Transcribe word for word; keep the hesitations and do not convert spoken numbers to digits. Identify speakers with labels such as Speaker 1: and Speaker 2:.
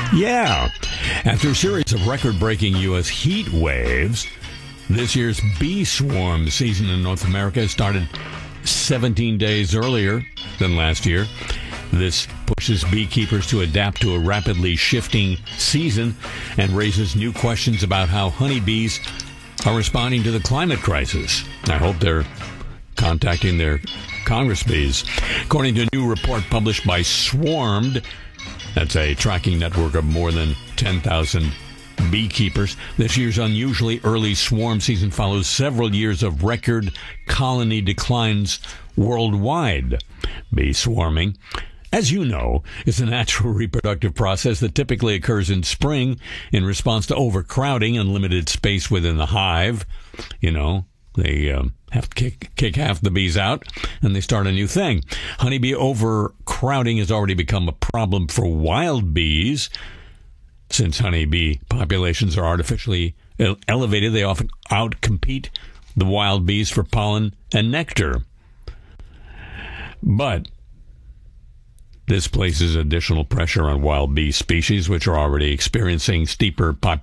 Speaker 1: Yeah. After a series of record-breaking U S heat waves, this year's bee swarm season in North America started seventeen days earlier than last year. This pushes beekeepers to adapt to a rapidly shifting season and raises new questions about how honeybees are responding to the climate crisis. I hope they're contacting their Congress bees. According to a new report published by Swarmed, that's a tracking network of more than ten thousand beekeepers, this year's unusually early swarm season follows several years of record colony declines worldwide. Bee swarming, as you know, is a natural reproductive process that typically occurs in spring in response to overcrowding and limited space within the hive. You know, they um, have to kick, kick half the bees out, and they start a new thing. Honeybee overcrowding has already become a problem for wild bees. Since honeybee populations are artificially elevated, they often outcompete the wild bees for pollen and nectar. But this places additional pressure on wild bee species, which are already experiencing steeper population